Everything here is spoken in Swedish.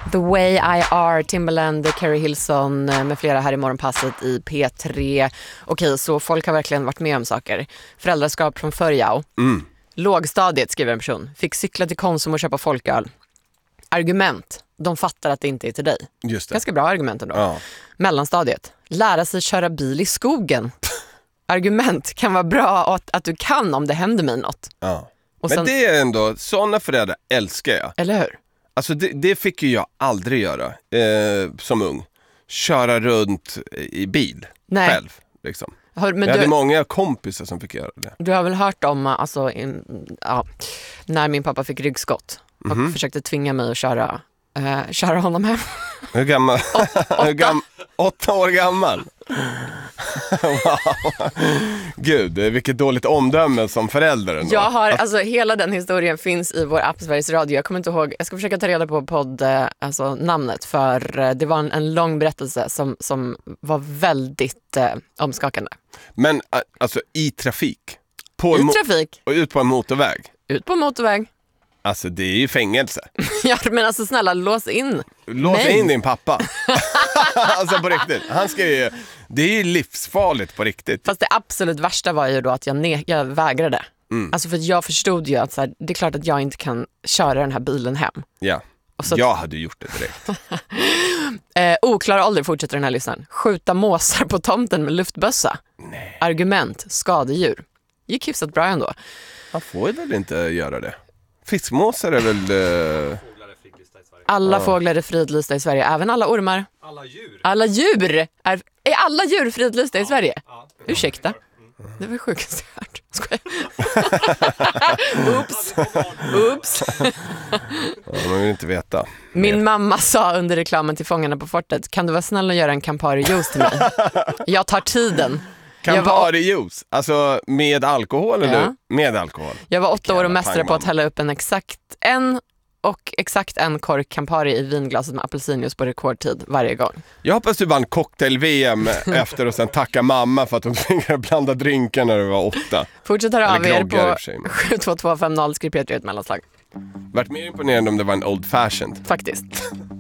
The Way I Are, Timbaland, Carrie Hilson med flera här i morgonpasset i P3. Okej, så folk har verkligen varit med om saker. Föräldraskap från förr. Lågstadiet, skriver en person. Fick cykla till Konsum och köpa folköl. Argument. De fattar att det inte är till dig. Just det. Ganska bra argument ändå. Ja. Mellanstadiet. Lära sig köra bil i skogen. Argument. Kan vara bra att du kan om det händer mig något. Ja. Och Men sen, det är ändå, sådana föräldrar älskar jag. eller hur? Alltså det fick ju jag aldrig göra som ung. Köra runt i bil själv. Liksom. Men jag hade många kompisar som fick göra det. Du har väl hört om alltså, när min pappa fick ryggskott och försökte tvinga mig att köra honom hem. Hur gammal? 8 år gammal. Wow. Gud, vilket dåligt omdöme som förälder ändå. Jag har, alltså hela den historien finns i vår app Sveriges Radio. Jag kommer inte ihåg, jag ska försöka ta reda på namnet, för det var en lång berättelse som var väldigt omskakande. Men alltså i trafik? Och ut på en motorväg? Ut på en motorväg. Alltså det är ju fängelse. Ja, men alltså snälla, lås in in din pappa. Alltså på riktigt. Det är ju livsfarligt på riktigt. Fast det absolut värsta var ju då att jag vägrade. Alltså för att jag förstod ju att så här, det är klart att jag inte kan köra den här bilen hem. Ja, jag hade gjort det direkt. Oklar ålder, fortsätter den här lyssnaren. Skjuta måsar på tomten med luftbössa. Nej. Argument, skadedjur. Gick hyfsat bra ändå. Man får väl inte göra det. Fiskmåsar är väl... Alla fåglar är fridlysta i Sverige, även alla ormar. Alla djur? Är alla djur fridlysta i Sverige? Ursäkta. Det var sjukt stört. Oops. Man vill inte veta. Min mamma sa under reklamen till Fångarna på fortet: kan du vara snäll och göra en Campari-juice till mig? Jag tar tiden. Campari-juice? Alltså med alkohol eller? Med alkohol. Jag var 8 år och mästare på att hälla upp exakt en kork Campari i vinglaset med apelsinjuice på rekordtid varje gång. Jag hoppas du vann cocktail-VM efter och sen tacka mamma för att hon tvingade blanda drinkar när du var 8. Fortsätt höra av er på 72250, skriv P3 ett mellanslag. Vart mer imponerande om det var en old fashioned. Faktiskt.